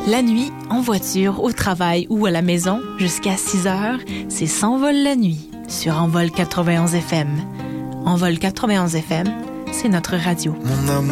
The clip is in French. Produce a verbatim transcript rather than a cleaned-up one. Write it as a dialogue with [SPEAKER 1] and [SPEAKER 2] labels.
[SPEAKER 1] La nuit, en voiture, au travail ou à la maison, jusqu'à six heures, c'est S'envole la nuit sur Envol quatre-vingt-onze F M. Envol quatre-vingt-onze F M, c'est notre radio.
[SPEAKER 2] Mon amour.